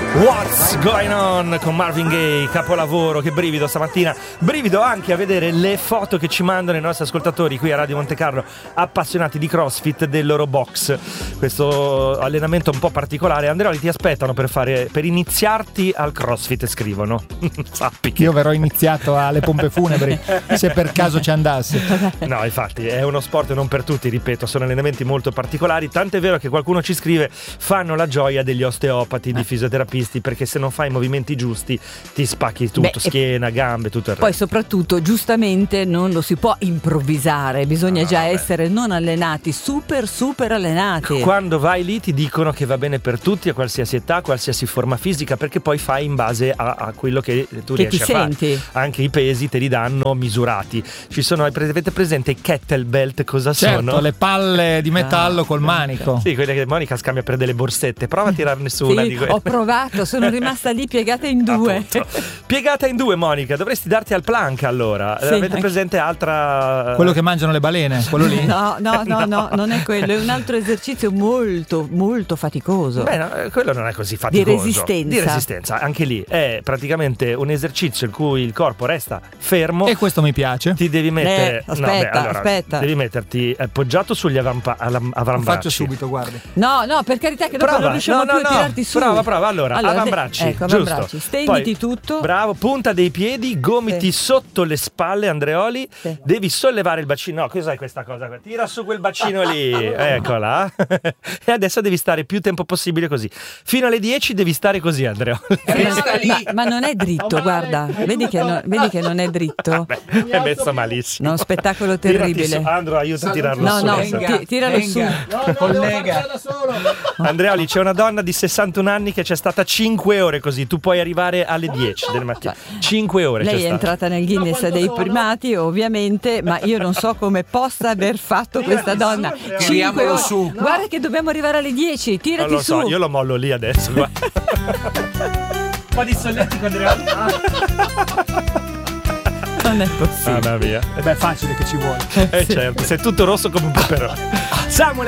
What's Going On con Marvin Gaye, capolavoro, che brivido stamattina. Brivido anche a vedere le foto che ci mandano i nostri ascoltatori qui a Radio Monte Carlo, appassionati di CrossFit, del loro box. Questo allenamento un po' particolare. Andreoli, ti aspettano per iniziarti al CrossFit, scrivono. Sappi che io verrò iniziato alle pompe funebri se per caso ci andassi. No, infatti è uno sport non per tutti, ripeto, sono allenamenti molto particolari, tant'è vero che qualcuno ci scrive: fanno la gioia degli osteopati, di fisioterapisti, perché se non fai i movimenti giusti ti spacchi tutto, schiena, gambe, tutto il resto. Poi soprattutto giustamente non lo si può improvvisare, bisogna essere non allenati, super allenati. Quando vai lì ti dicono che va bene per tutti, a qualsiasi età, qualsiasi forma fisica, perché poi fai in base a quello che tu riesci a fare. Anche i pesi te li danno misurati. Ci sono, avete presente i kettlebell? Cosa sono? Le palle di metallo col manico. Sì, quelle che Monica scambia per delle borsette. Prova a tirarne su una di quelle. Ho provato, sono rimasta lì piegata in due. Piegata in due, Monica, dovresti darti al plank allora. Avete presente altra? Quello che mangiano le balene, quello lì? No, non è quello, è un altro esercizio molto faticoso. Beh, no, quello non è così faticoso. Di resistenza, anche lì è praticamente un esercizio in cui il corpo resta fermo. E questo mi piace. Ti devi mettere aspetta. Devi metterti appoggiato sugli avambracci. Faccio subito, guardi. No, per carità, che dopo non riusciamo più a tirarti su. Prova, allora avambracci, avambracci, giusto. stenditi. Poi, tutto. Bravo, punta dei piedi, gomiti sotto le spalle, Andreoli. Devi sollevare il bacino. No, cos'è questa cosa? Tira su quel bacino lì. Eccola. E adesso devi stare più tempo possibile così. Fino alle 10 devi stare così, Andreoli. Ma non è dritto, guarda. Vedi che non è dritto. È messo malissimo. No, spettacolo terribile. Andro, aiuta a tirarlo su. No, tiralo su. Collega. Andreoli, c'è una donna di 61 anni che c'è stata 5 ore così. Tu puoi arrivare alle 10 del mattino. 5 ore. Lei è entrata nel Guinness dei primati, ovviamente, ma io non so come possa aver fatto questa donna. 5 ore. Su. Guarda che dobbiamo arrivare alle 10. Tirati non lo so, su. io lo mollo lì adesso. Un po' di solletico, Andreoli. Non è possibile. Mamma mia. Beh, facile che ci vuole. Certo, sei tutto rosso come un peperone. Samuel